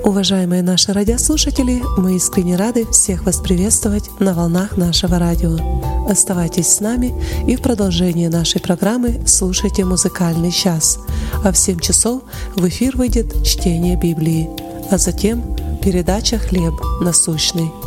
Уважаемые наши радиослушатели, мы искренне рады всех вас приветствовать на волнах нашего радио. Оставайтесь с нами и в продолжении нашей программы слушайте музыкальный час. А в 7 часов в эфир выйдет чтение Библии, а затем передача «Хлеб насущный».